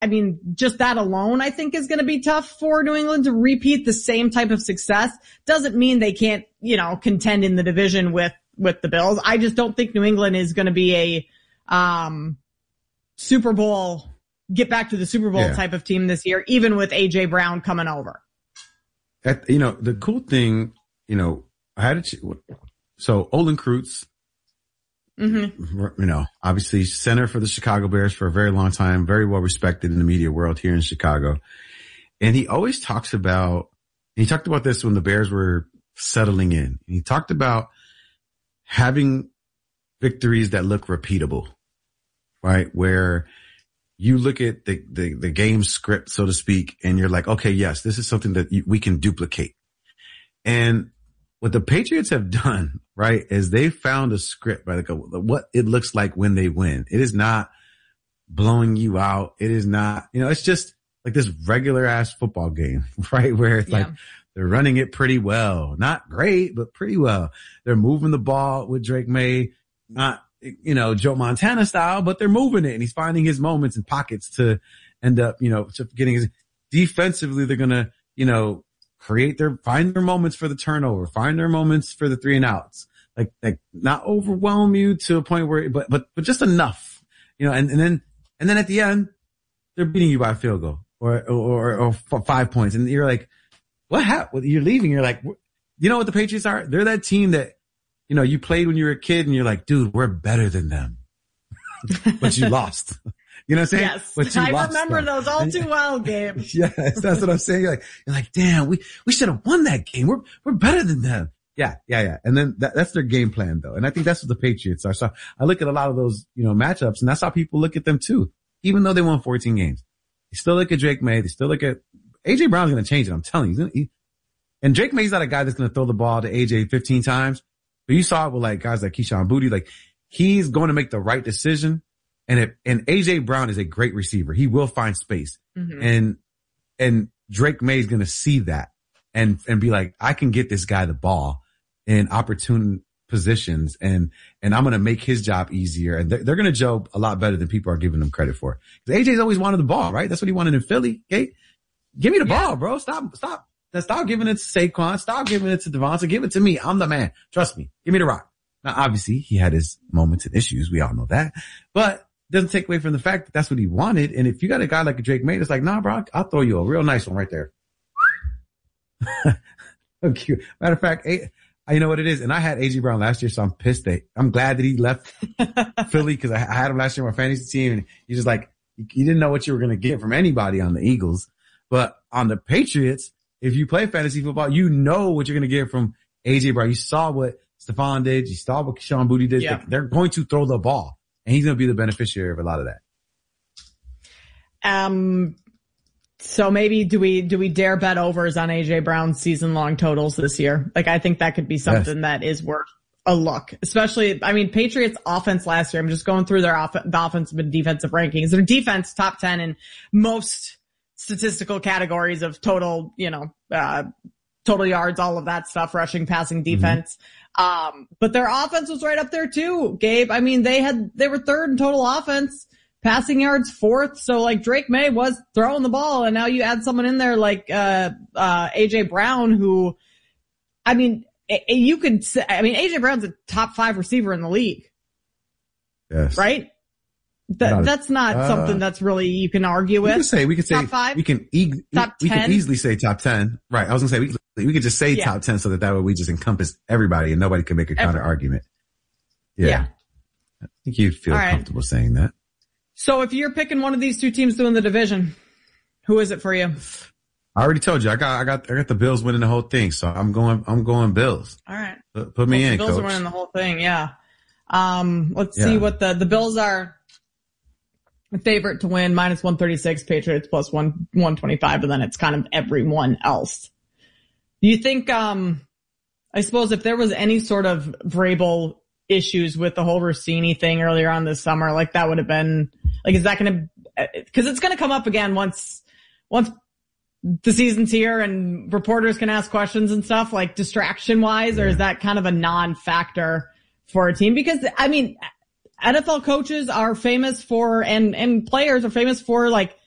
I mean, just that alone, I think is going to be tough for New England to repeat the same type of success. Doesn't mean they can't, contend in the division with the Bills. I just don't think New England is going to be a, Super Bowl, get back to the Super Bowl type of team this year, even with AJ Brown coming over. The cool thing, so Olin Kreutz, obviously center for the Chicago Bears for a very long time, very well respected in the media world here in Chicago. And he always talks about, he talked about this when the Bears were settling in. He talked about having victories that look repeatable, right? Where you look at the game script, so to speak, and you're like, okay, yes, this is something that we can duplicate. And what the Patriots have done, right, is they found a script, right, like what it looks like when they win. It is not blowing you out. It is not, it's just like this regular ass football game, right, where it's like they're running it pretty well. Not great, but pretty well. They're moving the ball with Drake May, not, Joe Montana style, but they're moving it and he's finding his moments and pockets to end up, getting his defensively. They're going to, find their moments for the turnover, find their moments for the 3 and outs, like not overwhelm you to a point where, but just enough, and then at the end, they're beating you by a field goal or 5 points. And you're like, what happened? You're leaving. You're like, you know what the Patriots are? They're that team that, you played when you were a kid and you're like, dude, we're better than them, but you lost. You know what I'm saying? Yes. But I remember those all too well, Gabe. Yes, that's what I'm saying. You're like, damn, we should have won that game. We're better than them. Yeah. And then that's their game plan though. And I think that's what the Patriots are. So I look at a lot of those, matchups and that's how people look at them too. Even though they won 14 games, they still look at Drake May. They still look at AJ Brown's going to change it. I'm telling you. And Drake May's not a guy that's going to throw the ball to AJ 15 times. But you saw it with like guys like Keyshawn Boutte, like he's going to make the right decision. And AJ Brown is a great receiver. He will find space. Mm-hmm. And Drake May is going to see that and be like, I can get this guy the ball in opportune positions and I'm going to make his job easier. And they're going to gel a lot better than people are giving them credit for. Because AJ's always wanted the ball, right? That's what he wanted in Philly. Okay? Give me the ball, bro. Stop giving it to Saquon. Stop giving it to Devonta. Give it to me. I'm the man. Trust me. Give me the rock. Now, obviously, he had his moments and issues. We all know that. But it doesn't take away from the fact that that's what he wanted. And if you got a guy like a Drake May, it's like, nah, bro, I'll throw you a real nice one right there. Okay. Matter of fact, you know what it is? And I had AJ Brown last year, so I'm pissed I'm glad that he left Philly because I had him last year on my fantasy team. And he's just like, you didn't know what you were going to get from anybody on the Eagles. But on the Patriots, if you play fantasy football, you know what you're going to get from AJ Brown. You saw what Stephon did. You saw what Keyshawn Boutte did. Yeah. They're going to throw the ball, and he's going to be the beneficiary of a lot of that. So maybe do we dare bet overs on AJ Brown's season long totals this year? Like I think that could be something that is worth a look. Especially, Patriots offense last year. I'm just going through their the offensive and defensive rankings. Their defense top 10 in most statistical categories of total, total yards, all of that stuff, rushing, passing, defense. Mm-hmm. But their offense was right up there too, Gabe. They were third in total offense, passing yards fourth. So like Drake May was throwing the ball, and now you add someone in there like AJ Brown, who, you could say, AJ Brown's a top 5 receiver in the league. Yes. Right? That's not something that's really you can argue with. We could say top 5. We can easily say top 10. Right. I was gonna say we could just say top 10 so that way we just encompass everybody and nobody can make a counter argument. Yeah. I think you'd feel comfortable saying that. So if you're picking one of these two teams to win the division, who is it for you? I already told you I got the Bills winning the whole thing, so I'm going Bills. All right. Put me in, the Bills coach. are winning the whole thing, yeah. Let's see what the Bills are. Favorite to win, minus 136, Patriots plus 125, and then it's kind of everyone else. Do you think, I suppose if there was any sort of Vrabel issues with the whole Rossini thing earlier on this summer, like that would have been, like, is that going to, cause it's going to come up again once the season's here and reporters can ask questions and stuff, like distraction wise, or is that kind of a non-factor for a team? Because, NFL coaches are famous for, and players are famous for like